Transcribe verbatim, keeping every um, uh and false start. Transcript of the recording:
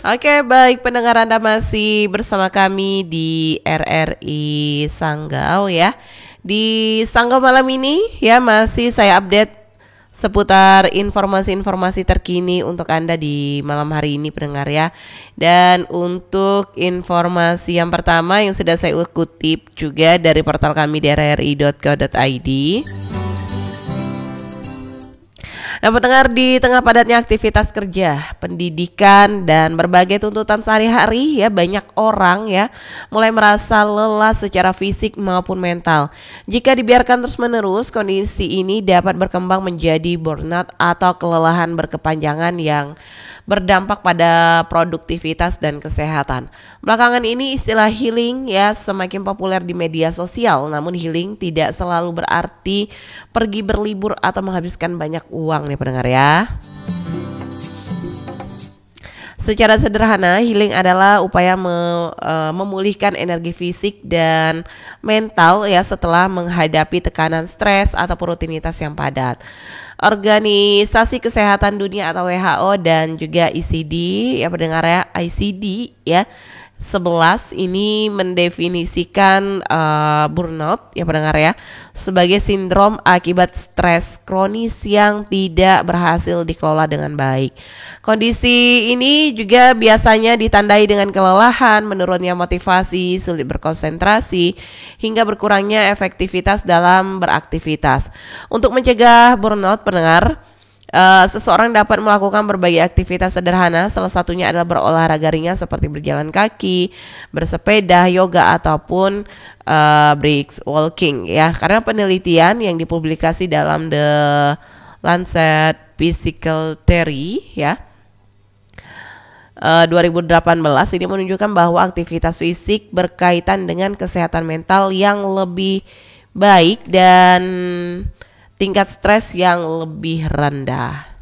Oke, baik pendengar, Anda masih bersama kami di R R I Sanggau ya. Di Sanggau malam ini ya masih saya update seputar informasi-informasi terkini untuk Anda di malam hari ini pendengar ya. Dan untuk informasi yang pertama yang sudah saya kutip juga dari portal kami di r r i dot co dot i d. Nah, pendengar, di tengah padatnya aktivitas kerja, pendidikan, dan berbagai tuntutan sehari-hari ya, banyak orang ya mulai merasa lelah secara fisik maupun mental. Jika dibiarkan terus-menerus, kondisi ini dapat berkembang menjadi burnout atau kelelahan berkepanjangan yang berdampak pada produktivitas dan kesehatan. Belakangan ini istilah healing ya semakin populer di media sosial, namun healing tidak selalu berarti pergi berlibur atau menghabiskan banyak uang nih pendengar ya. Secara sederhana, healing adalah upaya me, uh, memulihkan energi fisik dan mental ya setelah menghadapi tekanan stres atau rutinitas yang padat. Organisasi Kesehatan Dunia atau W H O dan juga I C D ya pendengar ya, I C D ya sebelas ini mendefinisikan uh, burnout ya pendengar ya sebagai sindrom akibat stres kronis yang tidak berhasil dikelola dengan baik. Kondisi ini juga biasanya ditandai dengan kelelahan, menurunnya motivasi, sulit berkonsentrasi, hingga berkurangnya efektivitas dalam beraktivitas. Untuk mencegah burnout pendengar, Uh, seseorang dapat melakukan berbagai aktivitas sederhana. Salah satunya adalah berolahraga ringan seperti berjalan kaki, bersepeda, yoga ataupun uh, brisk walking ya. Karena penelitian yang dipublikasi dalam The Lancet Physical Theory ya uh, dua ribu delapan belas ini menunjukkan bahwa aktivitas fisik berkaitan dengan kesehatan mental yang lebih baik dan tingkat stres yang lebih rendah.